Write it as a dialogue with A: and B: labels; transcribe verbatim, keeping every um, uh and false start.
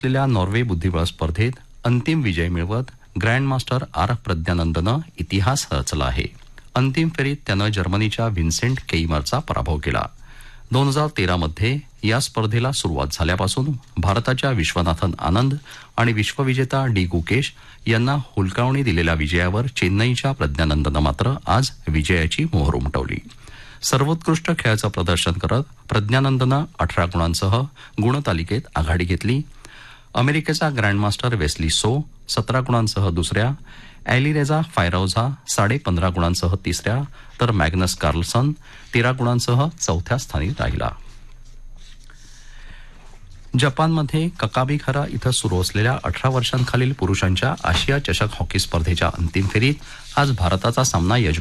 A: असलेल्या नॉर्वे बुद्धिबळ स्पर्धेत अंतिम विजय मिळवत ग्रँडमास्टर आर प्रज्ञानंदनं इतिहास रचला आहे. अंतिम फेरीत त्यानं जर्मनीच्या व्हिन्सेंट केइमरचा पराभव केला. दोन हजार तेरामध्ये या स्पर्धेला सुरुवात झाल्यापासून भारताच्या विश्वनाथन आनंद आणि विश्वविजेता डी गुकेश यांना हुलकावणी दिलेल्या विजयावर चेन्नईच्या प्रज्ञानंदनं मात्र आज विजयाची मोहर उमटवली. सर्वोत्कृष्ट खेळाचं प्रदर्शन करत प्रज्ञानंदनं अठरा गुणांसह गुणतालिकेत आघाडी घेतली. अमेरिकेचा ग्रँडमास्टर वेस्ली सो सतरा गुणांसह दुसऱ्या, ॲलिरेझा फायरौझा साडेपंधरा गुणांसह तिसऱ्या, तर मॅग्नस कार्लसन तेरा गुणांसह चौथ्या स्थानी राहिला. जपानमध्ये ककाबिखारा इथं सुरू असलेल्या अठरा वर्षांखालील पुरुषांच्या आशिया चषक हॉकी स्पर्धेच्या अंतिम फेरीत आज भारताचा सामना यजमान